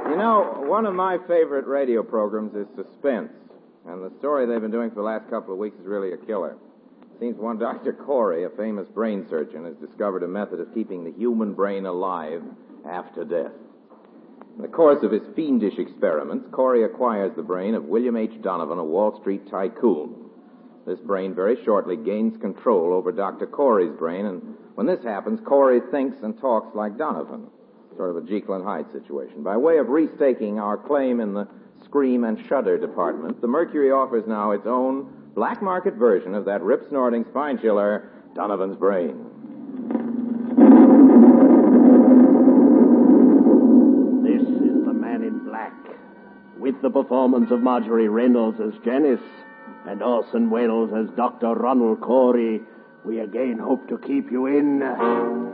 You know, one of my favorite radio programs is Suspense, and the story they've been doing for the last couple of weeks is really a killer. It seems one Dr. Corey, a famous brain surgeon, has discovered a method of keeping the human brain alive after death. In the course of his fiendish experiments, Corey acquires the brain of William H. Donovan, a Wall Street tycoon. This brain very shortly gains control over Dr. Corey's brain, and when this happens, Corey thinks and talks like Donovan. Sort of a Jekyll and Hyde situation. By way of restaking our claim in the Scream and Shudder department, the Mercury offers now its own black market version of that rip-snorting spine chiller, Donovan's Brain. This is the Man in Black, with the performance of Marjorie Reynolds as Janice and Orson Welles as Dr. Ronald Corey. We again hope to keep you in